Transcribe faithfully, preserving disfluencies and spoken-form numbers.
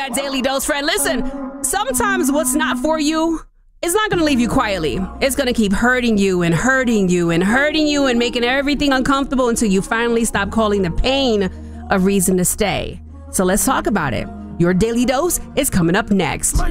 that daily dose, friend. Listen, sometimes what's not for you is not going to leave you quietly. It's going to keep hurting you and hurting you and hurting you and making everything uncomfortable until you finally stop calling the pain a reason to stay. So let's talk about it. Your daily dose is coming up next.